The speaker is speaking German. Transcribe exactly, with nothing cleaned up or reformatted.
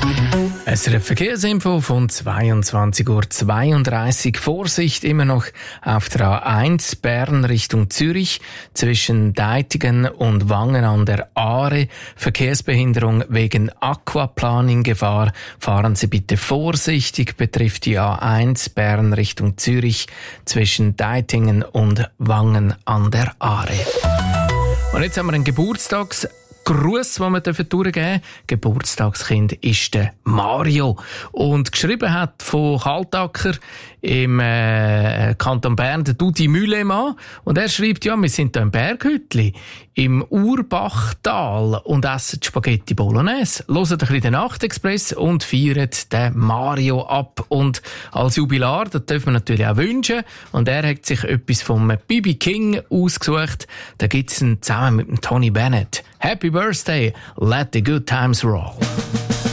Es ist eine Verkehrsinfo von zweiundzwanzig Uhr zweiunddreißig. Vorsicht immer noch auf der A eins Bern Richtung Zürich zwischen Deitigen und Wangen an der Aare. Verkehrsbehinderung wegen Aquaplaning-Gefahr. Fahren Sie bitte vorsichtig. Betrifft die A eins Bern Richtung Zürich zwischen Deitingen und Wangen an der Aare. Und jetzt haben wir einen Geburtstags Gruß, den wir durchgeben dürfen. Geburtstagskind ist der Mario. Und geschrieben hat von Kaltacker im äh, Kanton Bern der Dudi Mühlemann. Und er schreibt, ja, wir sind hier im Berghütli, im Urbachtal und essen Spaghetti Bolognese. Hört ein bisschen den Nachtexpress und feiert den Mario ab. Und als Jubilar, das dürfen wir natürlich auch wünschen. Und er hat sich etwas vom B B King ausgesucht. Da gibt's ihn zusammen mit dem Tony Bennett. Happy Birthday, let the good times roll.